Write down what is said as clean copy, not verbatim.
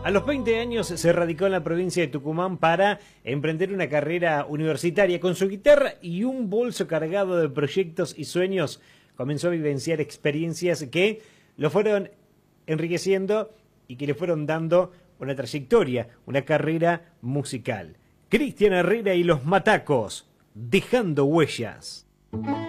A los 20 años se radicó en la provincia de Tucumán para emprender una carrera universitaria. Con su guitarra y un bolso cargado de proyectos y sueños, comenzó a vivenciar experiencias que lo fueron enriqueciendo y que le fueron dando una trayectoria, una carrera musical. Cristian Herrera y los Matacos, dejando huellas.